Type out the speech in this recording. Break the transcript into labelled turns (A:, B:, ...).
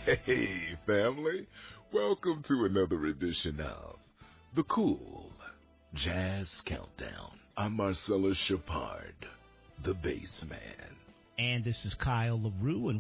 A: Hey, family. Welcome to another edition of The Cool Jazz Countdown. I'm Marcellus Shepard, the bass man.
B: And this is Kyle LaRue, and